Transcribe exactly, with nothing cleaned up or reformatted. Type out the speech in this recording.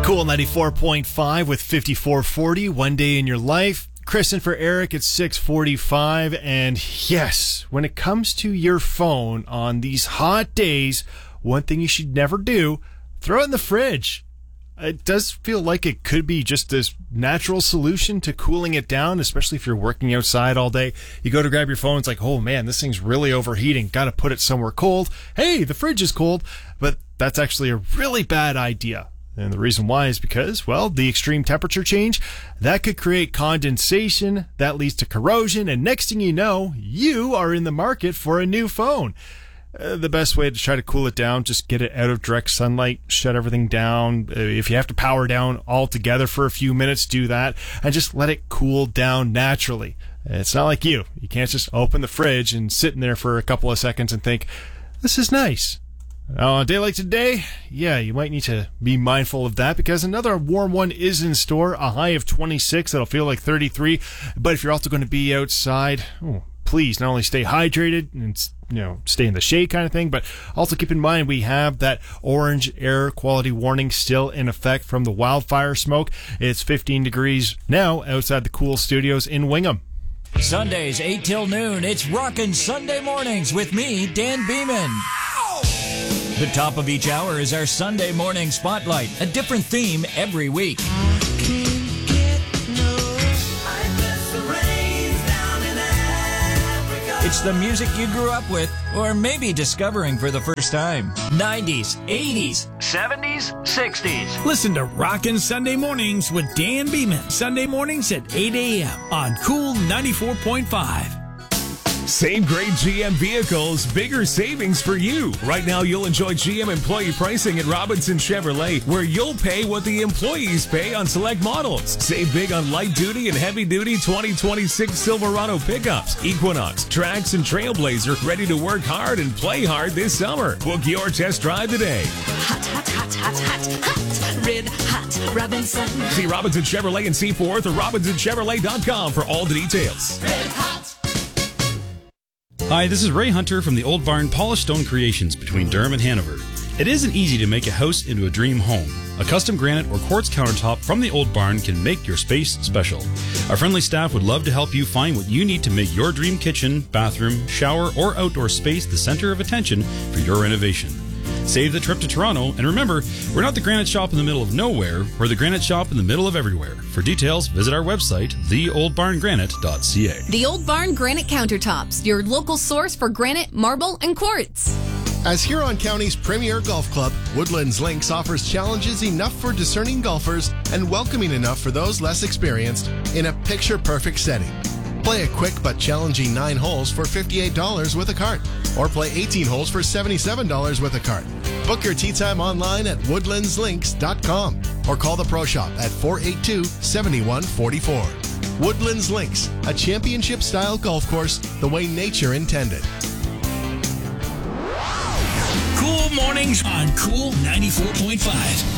Cool ninety-four point five with fifty-four forty, one day in your life. Chris in for Eric at six forty-five. And yes, when it comes to your phone on these hot days, one thing you should never do, throw it in the fridge. It does feel like it could be just this natural solution to cooling it down, especially if you're working outside all day. You go to grab your phone, it's like, oh man, this thing's really overheating. Got to put it somewhere cold. Hey, the fridge is cold. But that's actually a really bad idea. And the reason why is because, well, the extreme temperature change, that could create condensation, that leads to corrosion, and next thing you know, you are in the market for a new phone. Uh, the best way to try to cool it down, just get it out of direct sunlight, shut everything down. Uh, if you have to power down altogether for a few minutes, do that, and just let it cool down naturally. It's not like you. You can't just open the fridge and sit in there for a couple of seconds and think, this is nice. On a day like today, yeah, you might need to be mindful of that because another warm one is in store, a high of twenty-six. That'll feel like thirty-three. But if you're also going to be outside, oh, please not only stay hydrated and, you know, stay in the shade kind of thing, but also keep in mind we have that orange air quality warning still in effect from the wildfire smoke. It's fifteen degrees now outside the Cool Studios in Wingham. Sundays, eight till noon, it's Rockin' Sunday Mornings with me, Dan Beeman. The top of each hour is our Sunday morning spotlight, a different theme every week. It's the music you grew up with, or maybe discovering for the first time. nineties, eighties, seventies, sixties. Listen to Rockin' Sunday Mornings with Dan Beeman. Sunday mornings at eight a.m. on Cool ninety-four point five. Same great G M vehicles, bigger savings for you. Right now, you'll enjoy G M employee pricing at Robinson Chevrolet, where you'll pay what the employees pay on select models. Save big on light-duty and heavy-duty twenty twenty-six Silverado pickups, Equinox, Trax, and Trailblazer, ready to work hard and play hard this summer. Book your test drive today. Hot, hot, hot, hot, hot, hot, red hot Robinson. See Robinson Chevrolet in Seaforth or robinson chevrolet dot com for all the details. Red hot. Hi, this is Ray Hunter from the Old Barn Polished Stone Creations between Durham and Hanover. It isn't easy to make a house into a dream home. A custom granite or quartz countertop from the Old Barn can make your space special. Our friendly staff would love to help you find what you need to make your dream kitchen, bathroom, shower, or outdoor space the center of attention for your renovation. Save the trip to Toronto, and remember, we're not the granite shop in the middle of nowhere, we're the granite shop in the middle of everywhere. For details, visit our website, the old barn granite dot c a. The Old Barn Granite Countertops, your local source for granite, marble, and quartz. As Huron County's premier golf club, Woodlands Links offers challenges enough for discerning golfers and welcoming enough for those less experienced in a picture-perfect setting. Play a quick but challenging nine holes for fifty-eight dollars with a cart, or play eighteen holes for seventy-seven dollars with a cart. Book your tee time online at woodlands links dot com or call the Pro Shop at four eight two, seven one four four. Woodlands Links, a championship-style golf course the way nature intended. Cool mornings on Cool ninety-four point five.